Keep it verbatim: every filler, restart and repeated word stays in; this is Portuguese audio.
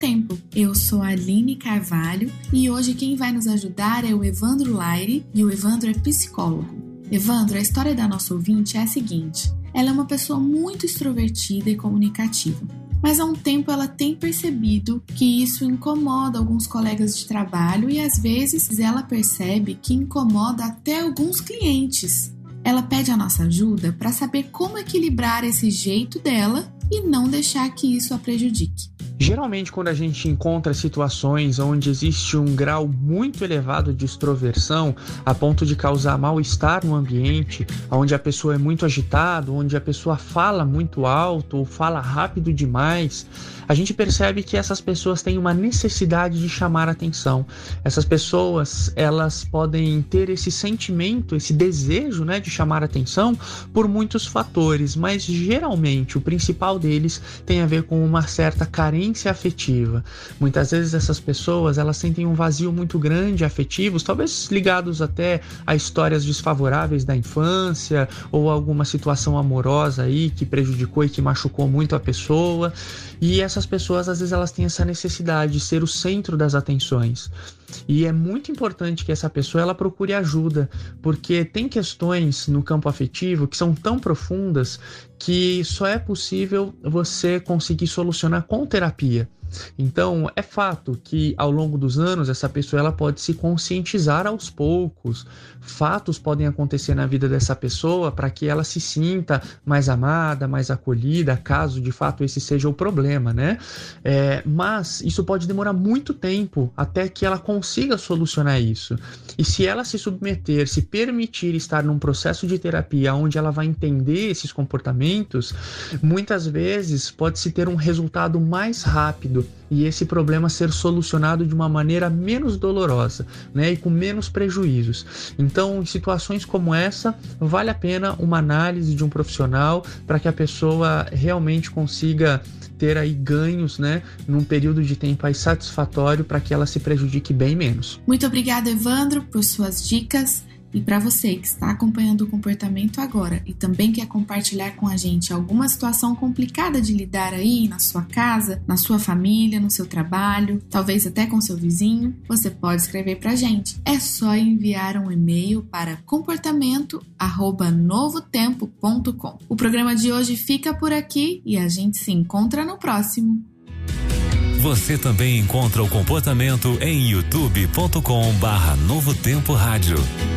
Tempo. Eu sou a Aline Carvalho e hoje quem vai nos ajudar é o Evandro Laire, e o Evandro é psicólogo. Evandro, a história da nossa ouvinte é a seguinte: ela é uma pessoa muito extrovertida e comunicativa, mas há um tempo ela tem percebido que isso incomoda alguns colegas de trabalho e às vezes ela percebe que incomoda até alguns clientes. Ela pede a nossa ajuda para saber como equilibrar esse jeito dela e não deixar que isso a prejudique. Geralmente, quando a gente encontra situações onde existe um grau muito elevado de extroversão, a ponto de causar mal-estar no ambiente, onde a pessoa é muito agitada, onde a pessoa fala muito alto ou fala rápido demais, a gente percebe que essas pessoas têm uma necessidade de chamar a atenção. Essas pessoas, elas podem ter esse sentimento, esse desejo, né, de chamar a atenção por muitos fatores, mas geralmente o principal deles tem a ver com uma certa carência afetiva. Muitas vezes essas pessoas, elas sentem um vazio muito grande afetivos, talvez ligados até a histórias desfavoráveis da infância ou alguma situação amorosa aí que prejudicou e que machucou muito a pessoa. E essas pessoas, às vezes, elas têm essa necessidade de ser o centro das atenções. E é muito importante que essa pessoa ela procure ajuda, porque tem questões no campo afetivo que são tão profundas que só é possível você conseguir solucionar com terapia. Então, é fato que ao longo dos anos essa pessoa ela pode se conscientizar aos poucos. Fatos podem acontecer na vida dessa pessoa para que ela se sinta mais amada, mais acolhida, caso de fato esse seja o problema, né? É, mas isso pode demorar muito tempo até que ela consiga solucionar isso. E se ela se submeter, se permitir estar num processo de terapia onde ela vai entender esses comportamentos, muitas vezes pode-se ter um resultado mais rápido e esse problema ser solucionado de uma maneira menos dolorosa, né, e com menos prejuízos. Então, em situações como essa, vale a pena uma análise de um profissional para que a pessoa realmente consiga ter aí ganhos, né, num período de tempo aí satisfatório para que ela se prejudique bem menos. Muito obrigada, Evandro, por suas dicas. E para você que está acompanhando o comportamento agora e também quer compartilhar com a gente alguma situação complicada de lidar aí na sua casa, na sua família, no seu trabalho, talvez até com seu vizinho, você pode escrever para a gente. É só enviar um e-mail para comportamento arroba novotempo ponto com. O programa de hoje fica por aqui e a gente se encontra no próximo. Você também encontra o Comportamento em youtube ponto com barra Novo Tempo Rádio.